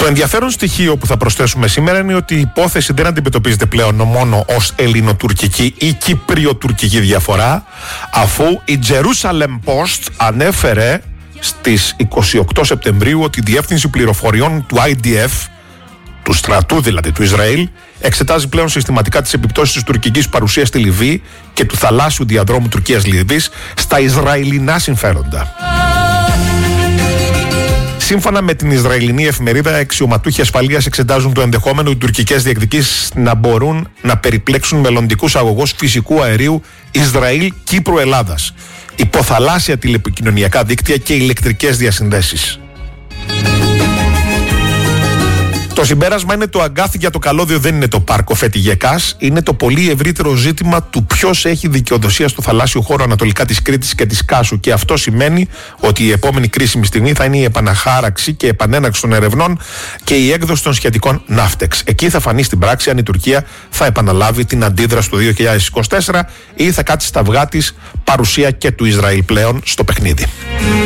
ενδιαφέρον στοιχείο που θα προσθέσουμε σήμερα είναι ότι η υπόθεση δεν αντιμετωπίζεται πλέον μόνο ως ελληνοτουρκική ή κυπριοτουρκική διαφορά, αφού η Jerusalem Post ανέφερε στις 28 Σεπτεμβρίου ότι η Διεύθυνση Πληροφοριών του IDF, του στρατού δηλαδή του Ισραήλ, εξετάζει πλέον συστηματικά τις επιπτώσεις της τουρκικής παρουσίας στη Λιβύη και του θαλάσσιου διαδρόμου Τουρκίας-Λιβύης στα Ισραηλινά συμφέροντα. Σύμφωνα με την Ισραηλινή εφημερίδα, αξιωματούχοι ασφαλείας εξετάζουν το ενδεχόμενο οι τουρκικές διεκδικήσεις να μπορούν να περιπλέξουν μελλοντικούς αγωγούς φυσικού αερίου Ισραήλ-Κύπρου-Ελλάδας, υποθαλάσσια τηλεπικοινωνιακά δίκτυα και ηλεκτρικές διασυνδέσεις. Το συμπέρασμα είναι το αγκάθι για το καλώδιο δεν είναι το πάρκο Φετιγεκάς, είναι το πολύ ευρύτερο ζήτημα του ποιος έχει δικαιοδοσία στο θαλάσσιο χώρο ανατολικά της Κρήτης και της Κάσου, και αυτό σημαίνει ότι η επόμενη κρίσιμη στιγμή θα είναι η επαναχάραξη και επανέναρξη των ερευνών και η έκδοση των σχετικών ναύτεξ. Εκεί θα φανεί στην πράξη αν η Τουρκία θα επαναλάβει την αντίδραση του 2024 ή θα κάτσει στα αυγά της παρουσία και του Ισραήλ πλέον στο παιχνίδι.